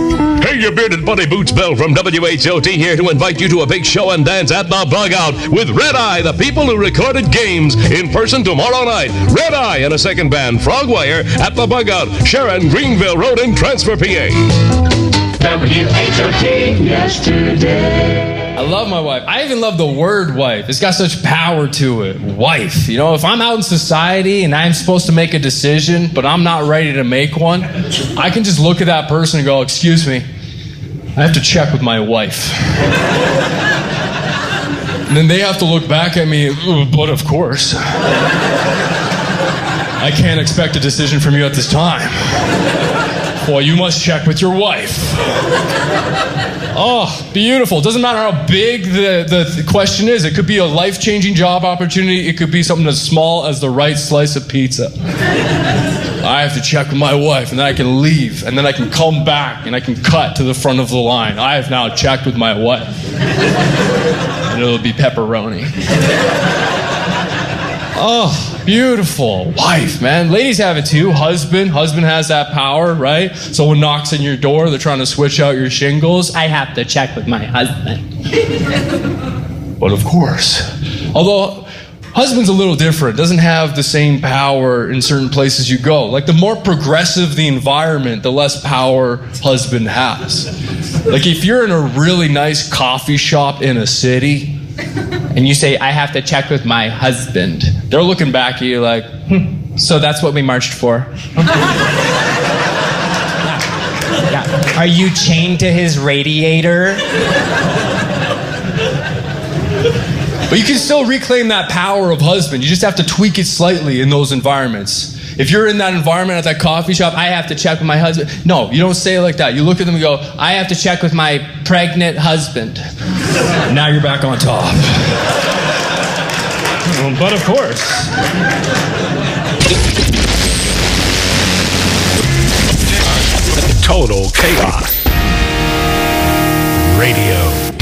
Hey, you bearded bunny Boots Bell from WHOT here to invite you to a big show and dance at the Bug Out with Red Eye, the people who recorded Games, in person tomorrow night. Red Eye and a second band, Frogwire, at the Bug Out, Sharon, Greenville Road in Transfer, PA. WHOT yesterday. I love my wife. I even love the word wife. It's got such power to it. Wife. You know, if I'm out in society and I'm supposed to make a decision, but I'm not ready to make one, I can just look at that person and go, excuse me, I have to check with my wife. And then they have to look back at me, but of course. I can't expect a decision from you at this time. Well, you must check with your wife. Oh, beautiful. Doesn't matter how big the question is. It could be a life-changing job opportunity. It could be something as small as the right slice of pizza. I have to check with my wife, and then I can leave, and then I can come back, and I can cut to the front of the line. I have now checked with my wife. And it'll be pepperoni. Oh, beautiful. Wife, man. Ladies have it too. Husband has that power, right? Someone knocks on your door, they're trying to switch out your shingles. I have to check with my husband. But of course. Although, husband's a little different. Doesn't have the same power in certain places you go. Like, the more progressive the environment, the less power husband has. Like, if you're in a really nice coffee shop in a city, and you say, I have to check with my husband, they're looking back at you like, so that's what we marched for. Yeah. Are you chained to his radiator? But you can still reclaim that power of husband. You just have to tweak it slightly in those environments. If you're in that environment at that coffee shop, I have to check with my husband. No, you don't say it like that. You look at them and go, I have to check with my pregnant husband. Now you're back on top. But of course. Total Chaos Radio.